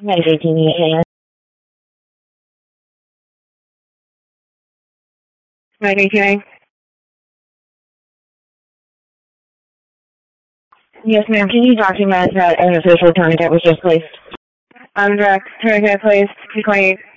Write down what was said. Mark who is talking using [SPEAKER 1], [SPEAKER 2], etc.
[SPEAKER 1] Medicaid TV. Medicaid TV. Yes, ma'am. Can you document that an official attorney that was just placed? Direct. Attorney that placed. 228.